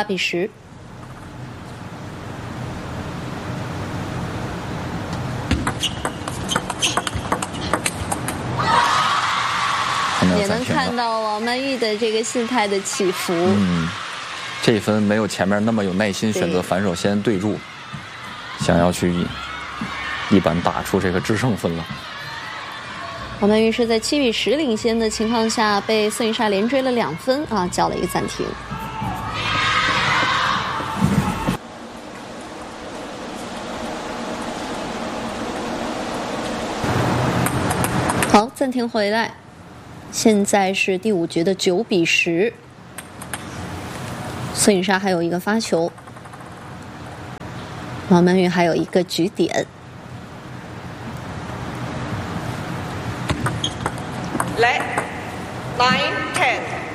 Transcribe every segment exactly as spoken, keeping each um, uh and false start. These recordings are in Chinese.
比十。也能看到王曼玉的这个心态的起伏。 嗯，这一分没有前面那么有耐心，选择反手先对住，想要去一板打出这个制胜分了。 王曼玉是在七比十领先的情况下，被孙颖莎连追了两分啊，叫了一个暂停。好，暂停回来。现在是第五局的九比十，孙颖莎还有一个发球，王曼玉还有一个局点。 来 ，nine ten，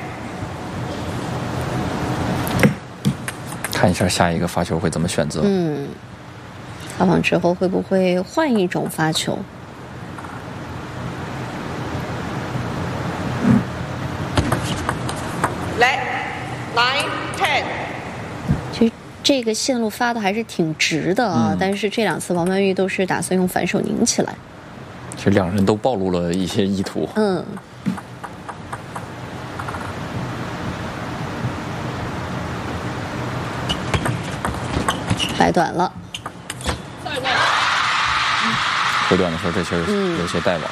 看一下下一个发球会怎么选择。 嗯，发网之后会不会换一种发球？ 来 ，nine ten。 其实这个线路发的还是挺直的啊，嗯、但是这两次王曼玉都是打算用反手拧起来。 其实两人都暴露了一些意图。 嗯。来短了。 回短的时候，这球有些带网。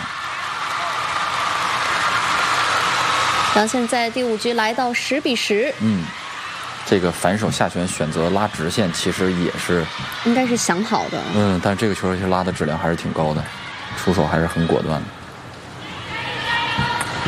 然后现在第五局来到十比十。 嗯，这个反手下拳选择拉直线，其实也是应该是想好的。 嗯，但这个球其实拉的质量还是挺高的，出手还是很果断的。